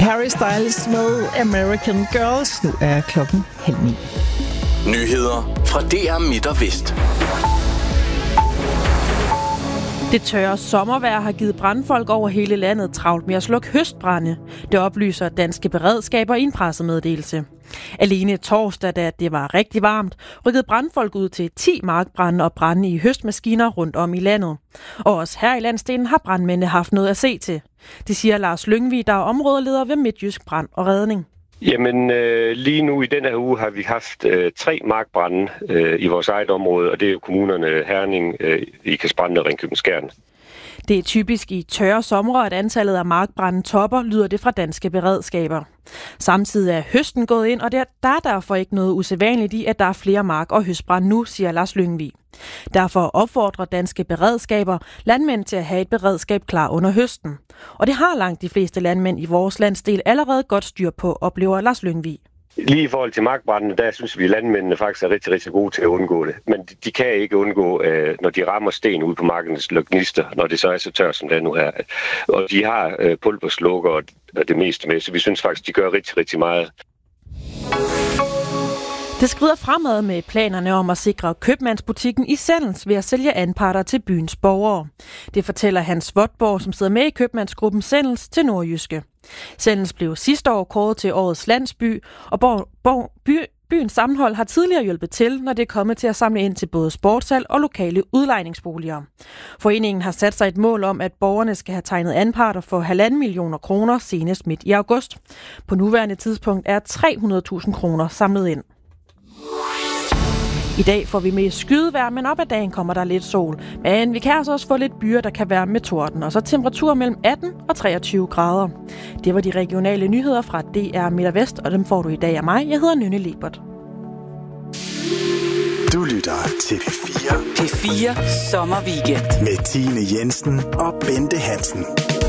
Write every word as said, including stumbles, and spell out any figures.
Harry Styles med American Girls. Nu er klokken halv ni. Nyheder fra D R Midt og Vest. Det tørre sommervejr har givet brandfolk over hele landet travlt med at slukke høstbrande. Det oplyser danske beredskaber i en pressemeddelelse. Alene torsdag, da det var rigtig varmt, rykkede brandfolk ud til ti markbrande og brande i høstmaskiner rundt om i landet. Og også her i landsdelen har brandmændene haft noget at se til. Det siger Lars Lyngvig, der er områdeleder ved Midtjysk Brand og Redning. Jamen øh, lige nu i den her uge har vi haft øh, tre markbrande øh, i vores eget område, og det er jo kommunerne Herning, øh, Ikast-Brande og Ringkøbing-Skjern. Det er typisk i tørre somre, at antallet af markbrande topper, lyder det fra danske beredskaber. Samtidig er høsten gået ind, og der er derfor ikke noget usædvanligt i, at der er flere mark- og høstbrande nu, siger Lars Lyngvig. Derfor opfordrer danske beredskaber landmænd til at have et beredskab klar under høsten. Og det har langt de fleste landmænd i vores landsdel allerede godt styr på, oplever Lars Lyngvig. Lige i forhold til markbrandene, der synes vi, at landmændene faktisk er rigtig, rigtig gode til at undgå det. Men de, de kan ikke undgå, øh, når de rammer sten ude på markens gnister, når det så er så tørt, som det nu er. Og de har øh, pulverslukker og, og det meste med, så vi synes faktisk, de gør rigtig, rigtig meget. Det skrider fremad med planerne om at sikre købmandsbutikken i Sendels ved at sælge anparter til byens borgere. Det fortæller Hans Votborg, som sidder med i købmandsgruppen Sendels, til Nordjyske. Sendels blev sidste år kåret til årets landsby, og borg, borg, by, byens sammenhold har tidligere hjulpet til, når det er kommet til at samle ind til både sportshal og lokale udlejningsboliger. Foreningen har sat sig et mål om, at borgerne skal have tegnet anparter for halvanden millioner kroner senest midt i august. På nuværende tidspunkt er tre hundrede tusind kroner samlet ind. I dag får vi mest skydevejr, men op ad dagen kommer der lidt sol. Men vi kan altså også få lidt byer, der kan være med torden, og så temperaturer mellem atten og treogtyve grader. Det var de regionale nyheder fra D R Midt og Vest, og dem får du i dag af mig. Jeg hedder Nynne Lebert. Du lytter til P fire. P fire Sommerweekend Med Tine Jensen og Bente Hansen.